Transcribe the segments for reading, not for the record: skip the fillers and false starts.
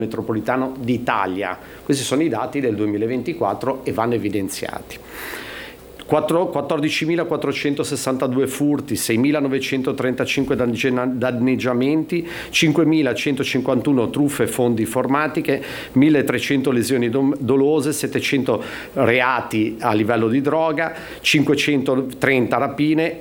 metropolitano d'Italia. Questi sono i dati del 2024 e vanno evidenziati. 14.462 furti, 6.935 danneggiamenti, 5.151 truffe fondi informatiche, 1.300 lesioni dolose, 700 reati a livello di droga, 530 rapine,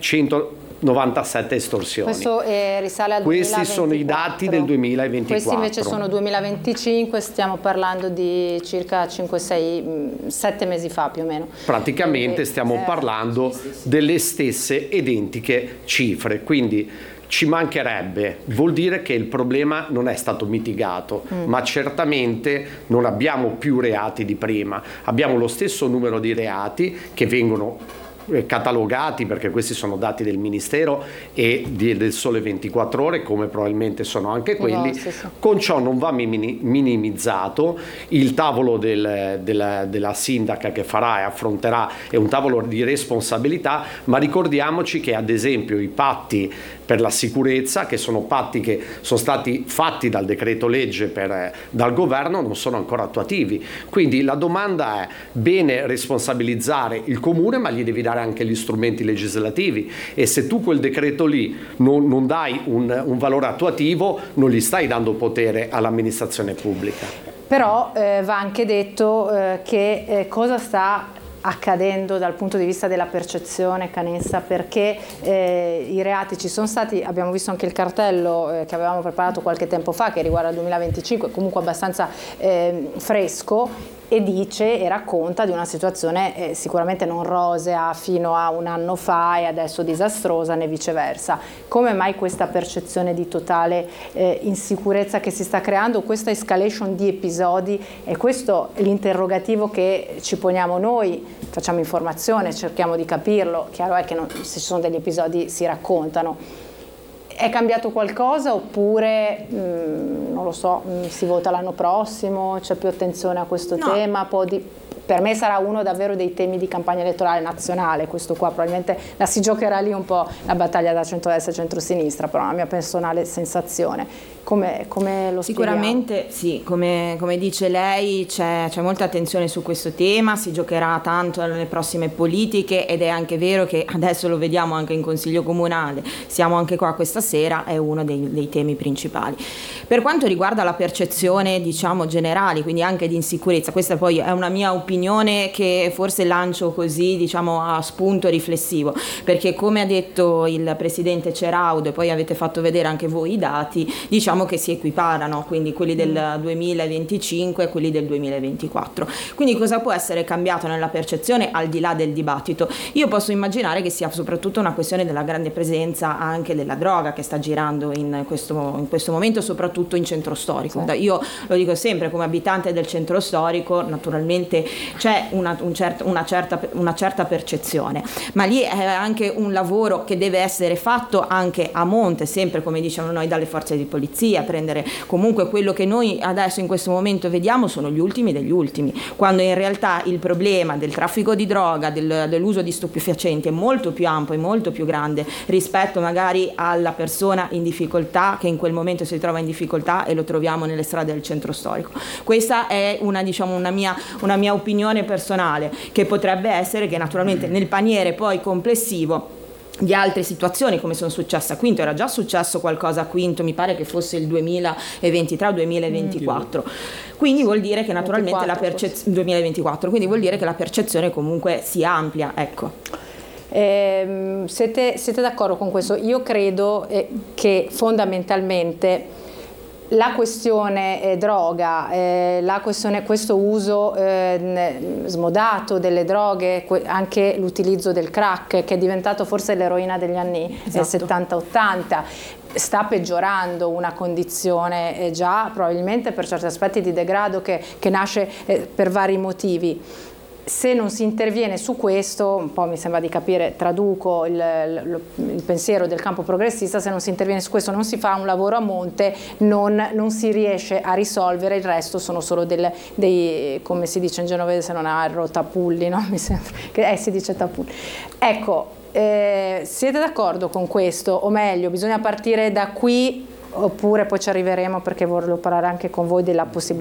197 estorsioni. Questo risale al 2024. Questi sono i dati del 2024. Questi invece sono 2025, stiamo parlando di circa 5, 6, 7 mesi fa più o meno. Praticamente stiamo parlando delle stesse identiche cifre, quindi ci mancherebbe, vuol dire che il problema non è stato mitigato, ma certamente non abbiamo più reati di prima, abbiamo lo stesso numero di reati che vengono catalogati, perché questi sono dati del Ministero e del Sole 24 Ore, come probabilmente sono anche quelli. Con ciò non va minimizzato il tavolo della sindaca che farà e affronterà, è un tavolo di responsabilità, ma ricordiamoci che ad esempio i patti per la sicurezza, che sono patti che sono stati fatti dal decreto legge dal governo, non sono ancora attuativi. Quindi la domanda è: bene responsabilizzare il comune, ma gli devi dare anche gli strumenti legislativi, e se tu quel decreto lì non dai un valore attuativo, non gli stai dando potere all'amministrazione pubblica. Però va anche detto che cosa sta accadendo dal punto di vista della percezione, Canessa, perché i reati ci sono stati, abbiamo visto anche il cartello che avevamo preparato qualche tempo fa, che riguarda il 2025, comunque abbastanza fresco, e dice e racconta di una situazione sicuramente non rosea fino a un anno fa e adesso disastrosa, né viceversa. Come mai questa percezione di totale insicurezza che si sta creando, questa escalation di episodi? E questo è l'interrogativo che ci poniamo noi, facciamo informazione, cerchiamo di capirlo. Chiaro è che se ci sono degli episodi si raccontano. È cambiato qualcosa oppure, non lo so, si vota l'anno prossimo, c'è più attenzione a questo tema? Per me sarà uno davvero dei temi di campagna elettorale nazionale, questo qua, probabilmente la si giocherà lì un po' la battaglia da centrodestra e centrosinistra, però la mia personale sensazione. Come lo Sicuramente sì, come dice lei c'è molta attenzione su questo tema, si giocherà tanto nelle prossime politiche, ed è anche vero che adesso lo vediamo anche in Consiglio Comunale, siamo anche qua questa sera, è uno dei temi principali. Per quanto riguarda la percezione, diciamo, generale, quindi anche di insicurezza, questa poi è una mia opinione che forse lancio così, diciamo, a spunto riflessivo, perché come ha detto il presidente Ceraudo, e poi avete fatto vedere anche voi i dati, diciamo che si equiparano, quindi quelli del 2025 e quelli del 2024. Quindi cosa può essere cambiato nella percezione al di là del dibattito? Io posso immaginare che sia soprattutto una questione della grande presenza anche della droga che sta girando in questo momento, soprattutto in centro storico. Sì. Io lo dico sempre, come abitante del centro storico, naturalmente c'è una certa percezione, ma lì è anche un lavoro che deve essere fatto anche a monte, sempre come diciamo noi, dalle forze di polizia, a prendere comunque quello che noi adesso in questo momento vediamo sono gli ultimi degli ultimi, quando in realtà il problema del traffico di droga, dell'uso di stupefacenti è molto più ampio e molto più grande rispetto magari alla persona in difficoltà che in quel momento si trova in difficoltà, e lo troviamo nelle strade del centro storico. Questa è una mia opinione personale, che potrebbe essere che naturalmente nel paniere poi complessivo di altre situazioni come sono successe a Quinto, era già successo qualcosa a Quinto, mi pare che fosse il 2023 o 2024, quindi vuol dire che naturalmente 2024, quindi vuol dire che la percezione comunque si amplia, ecco. Siete d'accordo con questo? Io credo che fondamentalmente la questione droga, la questione questo uso smodato delle droghe, anche l'utilizzo del crack, che è diventato forse l'eroina degli anni 70-80, sta peggiorando una condizione già probabilmente per certi aspetti di degrado che nasce per vari motivi. Se non si interviene su questo, un po' mi sembra di capire, traduco il pensiero del campo progressista, se non si interviene su questo, non si fa un lavoro a monte, non si riesce a risolvere, il resto sono solo dei, come si dice in genovese se non erro, tapulli, no? Mi sembra che si dice tapulli. Ecco, siete d'accordo con questo? O meglio, bisogna partire da qui oppure poi ci arriveremo, perché volevo parlare anche con voi della possibilità